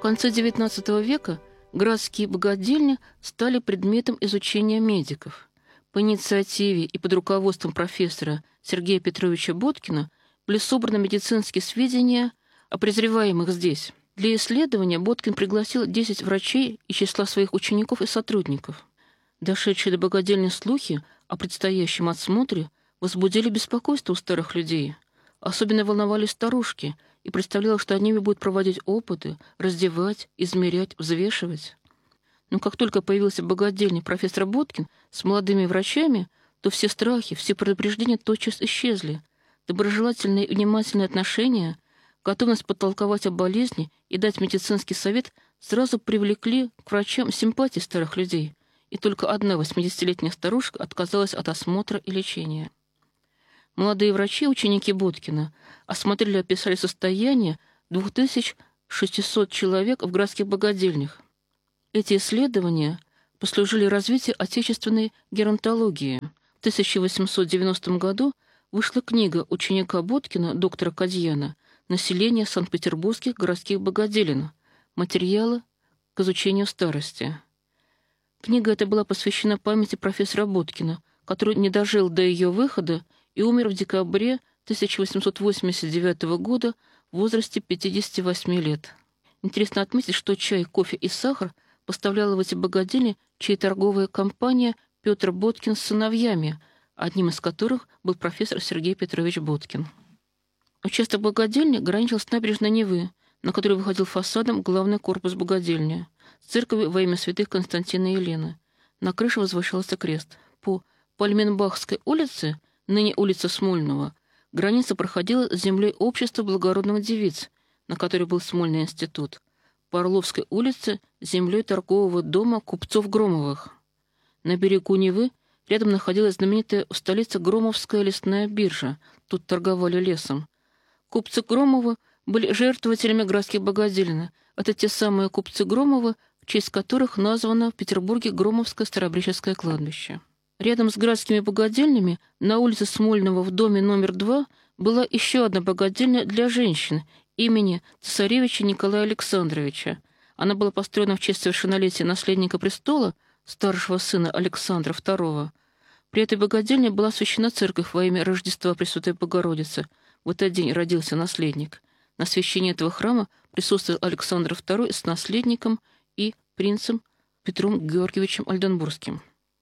конце XIX века градские богадельни стали предметом изучения медиков. По инициативе и под руководством профессора Сергея Петровича Боткина были собраны медицинские сведения о презреваемых здесь. Для исследования Боткин пригласил 10 врачей из числа своих учеников и сотрудников. Дошедшие до богадельни слухи о предстоящем осмотре возбудили беспокойство у старых людей. Особенно волновались старушки, и представлялось, что ними будут проводить опыты, раздевать, измерять, взвешивать. Но как только появился в богадельне профессор Боткин с молодыми врачами, то все страхи, все предупреждения тотчас исчезли. Доброжелательные и внимательные отношения, готовность подтолковать о болезни и дать медицинский совет сразу привлекли к врачам симпатии старых людей, и только одна 80-летняя старушка отказалась от осмотра и лечения. Молодые врачи, ученики Боткина, осмотрели и описали состояние 2600 человек в градских богадельнях. Эти исследования послужили развитию отечественной геронтологии. В 1890 году вышла книга ученика Боткина, доктора Кадьяна «Население санкт-петербургских городских богадельен. Материалы к изучению старости». Книга эта была посвящена памяти профессора Боткина, который не дожил до ее выхода и умер в декабре 1889 года в возрасте 58 лет. Интересно отметить, что чай, кофе и сахар поставляла в эти богадельни чья торговая компания Петр Боткин с сыновьями, одним из которых был профессор Сергей Петрович Боткин. Участок богадельни граничил с набережной Невы, на которой выходил фасадом главный корпус богадельни, с церковью во имя святых Константина и Елены. На крыше возвышался крест. По Пальменбахской улице, ныне улица Смольного, граница проходила с землей общества благородных девиц, на которой был Смольный институт. По Орловской улице с землей торгового дома купцов Громовых. На берегу Невы рядом находилась знаменитая в столице Громовская лесная биржа. Тут торговали лесом. Купцы Громовы были жертвователями градских богадельен. Это те самые купцы Громовы, в честь которых названо в Петербурге Громовское старообрядческое кладбище. Рядом с градскими богадельнями на улице Смольного в доме номер 2 была еще одна богадельня для женщин имени цесаревича Николая Александровича. Она была построена в честь совершеннолетия наследника престола, старшего сына Александра II. При этой богадельне была освящена церковь во имя Рождества Пресвятой Богородицы. В этот день родился наследник. На освящении этого храма присутствовал Александр II с наследником и принцем Петром Георгиевичем Ольденбургским.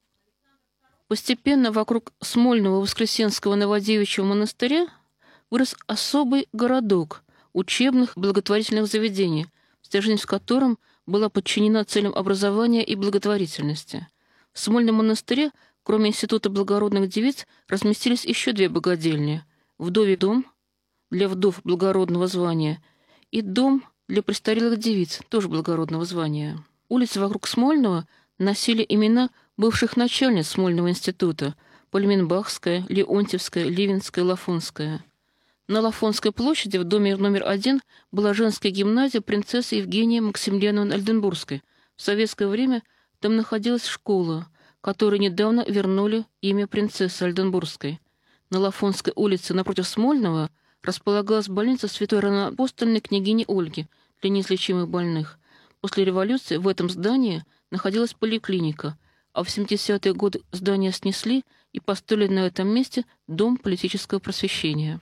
Постепенно вокруг Смольного Воскресенского Новодевичьего монастыря вырос особый городок учебных благотворительных заведений, стержень в котором была подчинена целям образования и благотворительности. В Смольном монастыре, кроме Института благородных девиц, разместились еще 2 богадельни: вдовий дом для вдов благородного звания и дом для престарелых девиц, тоже благородного звания. Улицы вокруг Смольного носили имена бывших начальниц Смольного института: Пальменбахская, Леонтьевская, Ливенская, Лафонская. На Лафонской площади в доме номер 1 была женская гимназия принцессы Евгении Максимилиановны Ольденбургской. В советское время там находилась школа, которой недавно вернули имя принцессы Ольденбургской. На Лафонской улице напротив Смольного располагалась больница святой равноапостольной княгини Ольги для неизлечимых больных. После революции в этом здании находилась поликлиника, а в 70-е годы здание снесли и построили на этом месте Дом политического просвещения.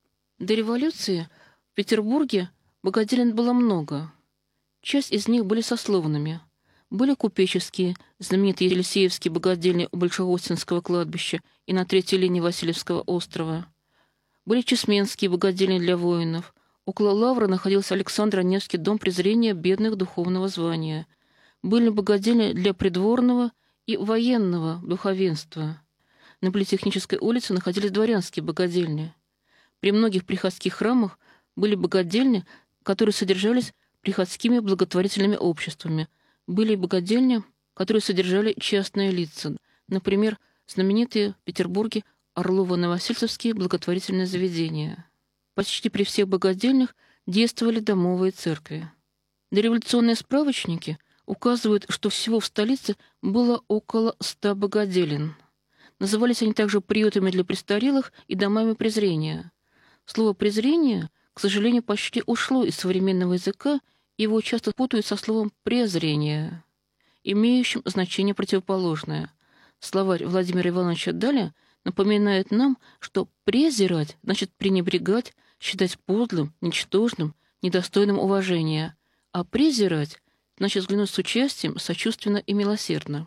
До революции в Петербурге богадельен было много. Часть из них были сословными. Были купеческие, знаменитые Елисеевские богадельни у Большегостинского кладбища и на третьей линии Васильевского острова. Были чесменские богадельни для воинов. Около Лавры находился Александро-Невский дом презрения бедных духовного звания. Были богадельни для придворного и военного духовенства. На Политехнической улице находились дворянские богадельни. При многих приходских храмах были богадельни, которые содержались приходскими благотворительными обществами. Были и богадельни, которые содержали частные лица, например, знаменитые в Петербурге Орлово-Новосельцевские благотворительные заведения. Почти при всех богадельнях действовали домовые церкви. Дореволюционные справочники указывают, что всего в столице было около 100 богадельен. Назывались они также приютами для престарелых и домами презрения. Слово «презрение», к сожалению, почти ушло из современного языка Его часто путают со словом «презрение», имеющим значение противоположное. Словарь Владимира Ивановича Даля напоминает нам, что презирать значит пренебрегать, считать подлым, ничтожным, недостойным уважения, а презирать значит взглянуть с участием, сочувственно и милосердно.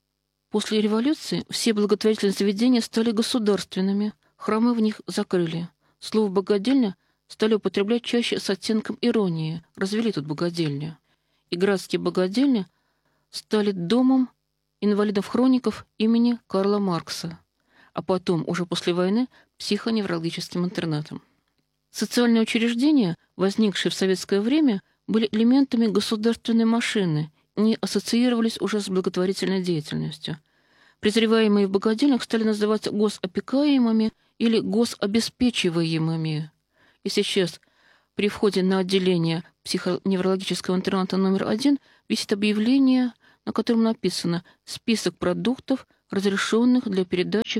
После революции все благотворительные заведения стали государственными, храмы в них закрыли. Слово «богадельня» стали употреблять чаще с оттенком иронии, развели тут богадельня. И городские богадельни стали домом инвалидов-хроников имени Карла Маркса, а потом, уже после войны, психоневрологическим интернатом. Социальные учреждения, возникшие в советское время, были элементами государственной машины, не ассоциировались уже с благотворительной деятельностью. Презреваемые в богадельнях стали называться госопекаемыми или гособеспечиваемыми. И сейчас при входе на отделение психоневрологического интерната номер 1 висит объявление, на котором написано «Список продуктов, разрешенных для передачи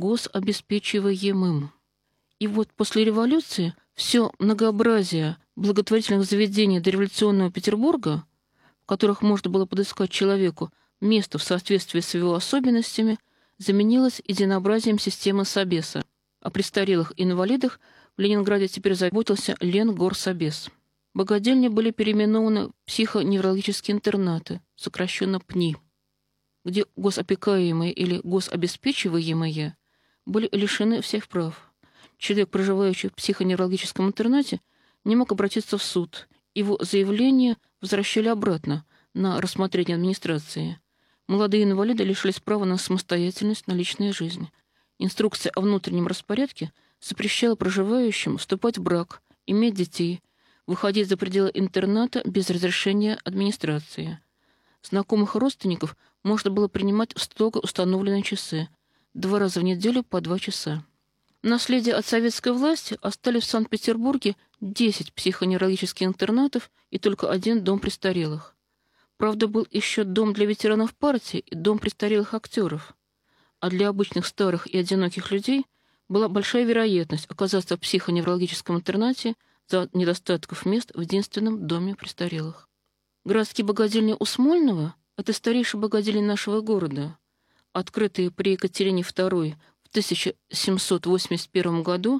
гособеспечиваемым». И вот после революции все многообразие благотворительных заведений дореволюционного Петербурга, в которых можно было подыскать человеку место в соответствии с его особенностями, заменилось единообразием системы Собеса. О престарелых инвалидах в Ленинграде теперь заботился Ленгорсобес. Богадельни были переименованы в психоневрологические интернаты, сокращенно ПНИ, где госопекаемые или гособеспечиваемые были лишены всех прав. Человек, проживающий в психоневрологическом интернате, не мог обратиться в суд. Его заявление возвращали обратно на рассмотрение администрации. Молодые инвалиды лишились права на самостоятельность, на личную жизнь. Инструкция о внутреннем распорядке запрещала проживающим вступать в брак, иметь детей, выходить за пределы интерната без разрешения администрации. Знакомых родственников можно было принимать в строго установленные часы, 2 раза в неделю по 2 часа. Наследие от советской власти остались в Санкт-Петербурге 10 психоневрологических интернатов и только 1 дом престарелых. Правда, был еще дом для ветеранов партии и дом престарелых актеров. А для обычных старых и одиноких людей была большая вероятность оказаться в психоневрологическом интернате за недостатков мест в единственном доме престарелых. Городские богадельни у Смольного – это старейшие богадельни нашего города, открытые при Екатерине II в 1781 году,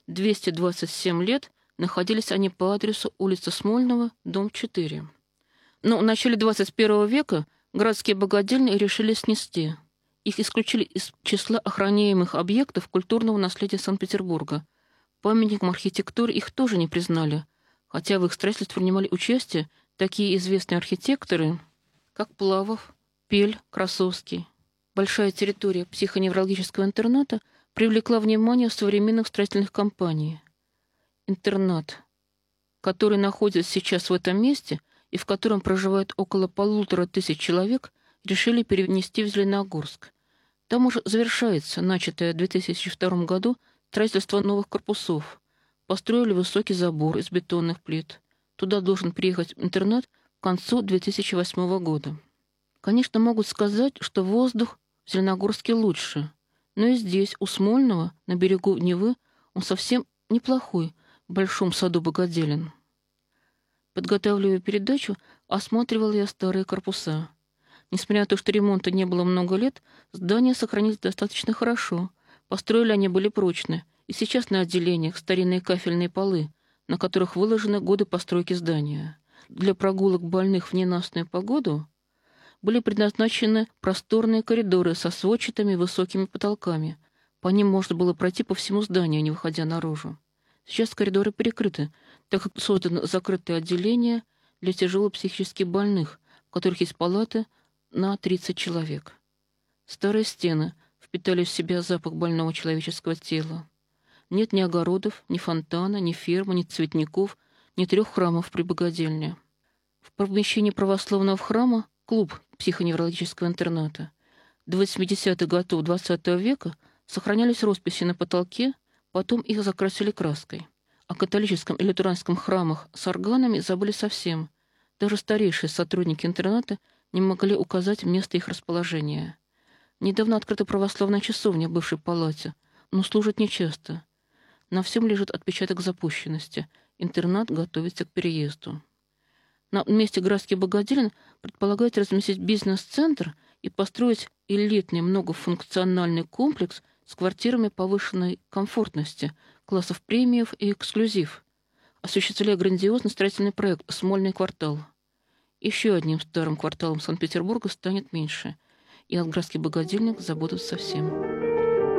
227 лет находились они по адресу улица Смольного, дом 4. Но в начале 21 века городские богадельни решили снести. Их исключили из числа охраняемых объектов культурного наследия Санкт-Петербурга. Памятником архитектуры их тоже не признали, хотя в их строительстве принимали участие такие известные архитекторы, как Плавов, Пель, Красовский. Большая территория психоневрологического интерната привлекла внимание современных строительных компаний. Интернат, который находится сейчас в этом месте и в котором проживает около 1500 человек, решили перенести в Зеленогорск. Там уже завершается начатое в 2002 году строительство новых корпусов. Построили высокий забор из бетонных плит. Туда должен приехать интернат к концу 2008 года. Конечно, могут сказать, что воздух в Зеленогорске лучше, но и здесь, у Смольного, на берегу Невы, он совсем неплохой в большом саду богоделен. Подготавливая передачу, осматривал я старые корпуса. Несмотря на то, что ремонта не было много лет, здания сохранились достаточно хорошо. Построили они были прочны, и сейчас на отделениях старинные кафельные полы, на которых выложены годы постройки здания. Для прогулок больных в ненастную погоду были предназначены просторные коридоры со сводчатыми высокими потолками. По ним можно было пройти по всему зданию, не выходя наружу. Сейчас коридоры перекрыты, так как создано закрытое отделение для тяжело психически больных, в которых есть палаты на 30 человек. Старые стены впитали в себя запах больного человеческого тела. Нет ни огородов, ни фонтана, ни фермы, ни цветников, ни 3 храмов при богадельне. В помещении православного храма клуб психоневрологического интерната. До 80-х годов XX века сохранялись росписи на потолке, потом их закрасили краской. О католическом и лютеранском храмах с органами забыли совсем. Даже старейшие сотрудники интерната не могли указать место их расположения. Недавно открыта православная часовня в бывшей палате, но служит нечасто. На всем лежит отпечаток запущенности. Интернат готовится к переезду. На месте Градский богадельня предполагается разместить бизнес-центр и построить элитный многофункциональный комплекс с квартирами повышенной комфортности, классов премиев и эксклюзив, осуществляя грандиозный строительный проект «Смольный квартал». Еще одним старым кварталом Санкт-Петербурга станет меньше, и о Градский богадельник забудут совсем.